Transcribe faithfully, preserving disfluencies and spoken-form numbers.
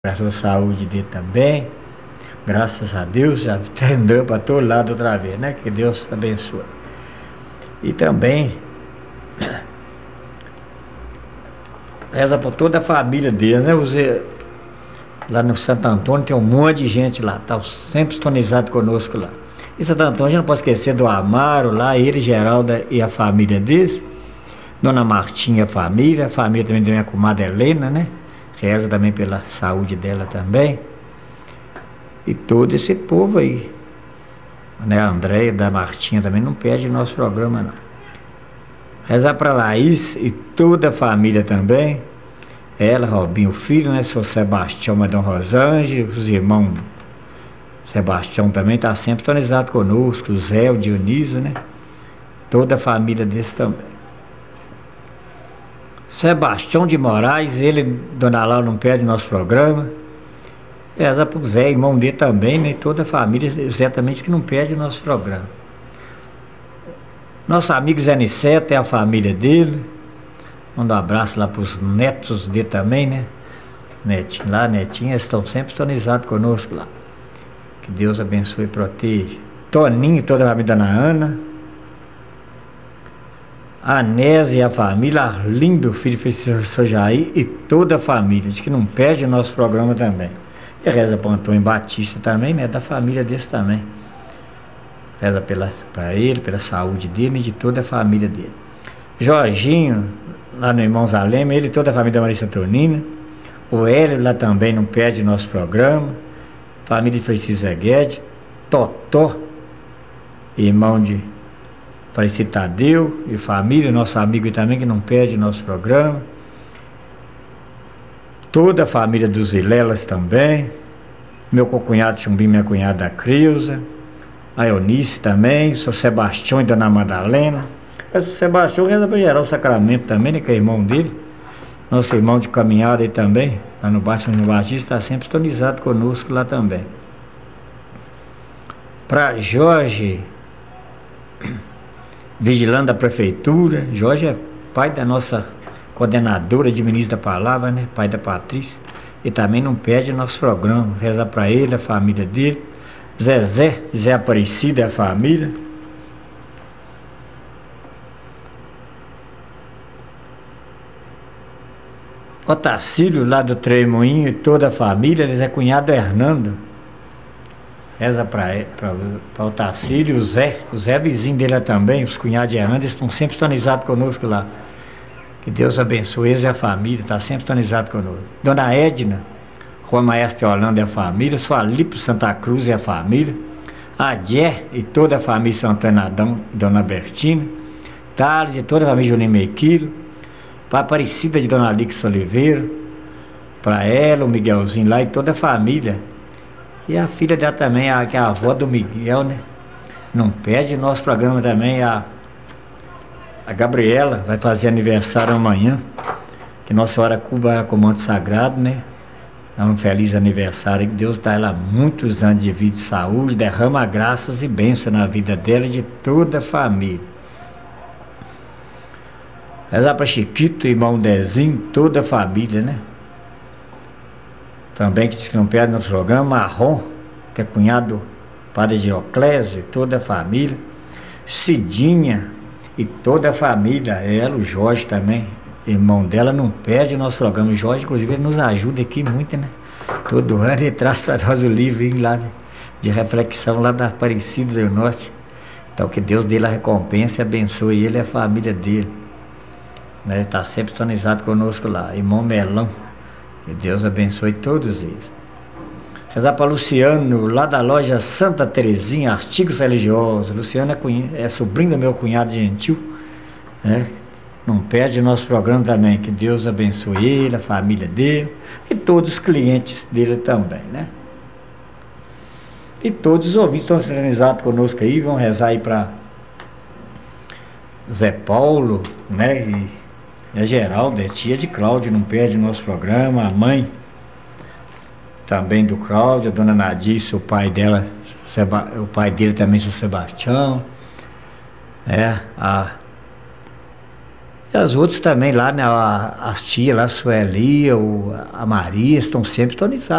Graças à saúde dele também. Graças a Deus, já andou para todo lado outra vez, né? Que Deus abençoe. E também reza por toda a família dele, né? Os, lá no Santo Antônio tem um monte de gente lá, tá sempre sintonizado conosco lá. E Santo Antônio, a gente não pode esquecer do Amaro lá, ele, Geralda e a família deles. Dona Martinha e a família, a família também da minha comadre Helena, né? Reza também pela saúde dela também. E todo esse povo aí, né? A Andréia da Martinha também não perde o nosso programa, não. Rezar para Laís e toda a família também. Ela, Robinho, o filho, né? Seu Sebastião, Madame Rosângela, os irmãos Sebastião também está sempre tonizado conosco, o Zé, o Dionísio, né? Toda a família desse também. Sebastião de Moraes, ele, Dona Laura, não perde nosso programa. Reza para o Zé, irmão dele também, né? Toda a família, Zé também diz que não perde o nosso programa. Nosso amigo Zé Niceto é a família dele. Manda um abraço lá para os netos dele também, né? Netinho lá, netinha, eles estão sempre sintonizados conosco lá. Que Deus abençoe e proteja. Toninho e toda a família da Ana Ana. A Nésia e a família, Arlindo, filho do professor Jair e toda a família. Diz que não perde o nosso programa também. E reza para o Antônio Batista também, né? Da família desse também. Reza para ele, pela saúde dele e de toda a família dele. Jorginho, lá no Irmãos Alema, ele e toda a família da Marisa Antonina. O Hélio lá também não perde nosso programa. Família de Francisco Guedes. Totó, irmão de falecido Tadeu e família, nosso amigo também que não perde nosso programa. Toda a família dos Vilelas também. Meu cunhado Chumbim, minha cunhada Creuza. A Eunice também, o seu Sebastião e Dona Madalena. Esse Sebastião reza para gerar o sacramento também, né? Que é irmão dele. Nosso irmão de caminhada aí também, lá no Baixo no Batista, está sempre sintonizado conosco lá também. Para Jorge, vigilante da prefeitura. Jorge é pai da nossa coordenadora de ministro da palavra, né? Pai da Patrícia. E também não perde nosso programa. Reza para ele, a família dele. Zezé, Zé Aparecido e a família. Otacílio, lá do Tremoinho, e toda a família. Eles é cunhado do Hernando. Reza para o Otacílio, o Zé. O Zé é vizinho dele também. Os cunhados de Hernando, eles estão sempre sintonizados conosco lá. Que Deus abençoe eles e a família. Está sempre sintonizado conosco. Dona Edna, Rua Maestra Holanda e a família. Sualipo Santa Cruz e a família. A Jé e toda a família São Antônio Adão e Dona Bertina. Thales e toda a família Juninho Mequilo. Para a Aparecida de Dona Alix Oliveira. Para ela, o Miguelzinho lá e toda a família. E a filha dela também, a, que é a avó do Miguel, né? Não perde nosso programa também, a, a Gabriela, vai fazer aniversário amanhã. Que Nossa Senhora Cuba era comando sagrado, né? É um feliz aniversário, que Deus dá ela muitos anos de vida e saúde, derrama graças e bênçãos na vida dela e de toda a família. Rezar para Chiquito, irmão Dezinho, toda a família, né? Também que diz que não perde nosso programa. Marrom, que é cunhado do padre Dioclésio e toda a família. Cidinha e toda a família. Ela, o Jorge também, irmão dela, não perde o nosso programa. O Jorge, inclusive, ele nos ajuda aqui muito, né? Todo ano ele traz para nós o livrinho lá de, de reflexão lá da Aparecida do Norte. Então que Deus dê a recompensa e abençoe ele e a família dele. Né? Está sempre sintonizado conosco lá. Irmão Melão. Que Deus abençoe todos eles. Rezar para Luciano, lá da loja Santa Terezinha, artigos religiosos. Luciano é, é sobrinho do meu cunhado gentil, né? Não perde nosso programa também. Que Deus abençoe ele, a família dele e todos os clientes dele também, né? E todos os ouvintes estão sintonizados conosco aí, vão rezar aí para Zé Paulo, né? E E a Geralda, é tia de Cláudio, não perde nosso programa. A mãe também do Cláudio, a dona Nadice, o pai dela, Seba, o pai dele também, o Sebastião. É, a, E as outras também lá, né? a- As tias lá, a Sueli, o- a Maria, estão sempre tonizadas.